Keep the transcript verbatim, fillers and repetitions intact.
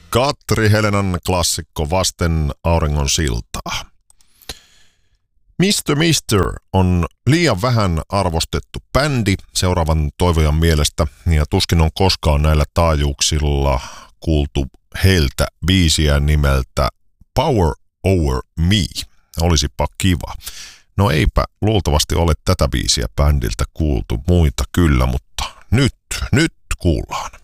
Katri Helenan klassikko Vasten auringon siltaa. mister mister on liian vähän arvostettu bändi seuraavan toivojan mielestä, ja tuskin on koskaan näillä taajuuksilla kuultu heiltä biisiä nimeltä Power Over Me. Olisipa kiva. No eipä luultavasti ole tätä biisiä bändiltä kuultu, muita kyllä, mutta nyt, nyt kuullaan.